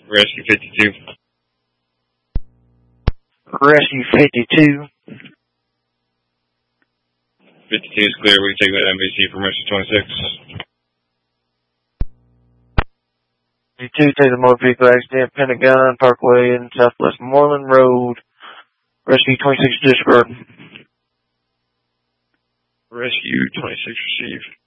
Rescue 52. Rescue 52. 52 is clear. We can take that MVC from Rescue 26. 52, take the motor vehicle accident, Pentagon Parkway and Southwest Moreland Road. Rescue 26 disregard. Rescue 26 received.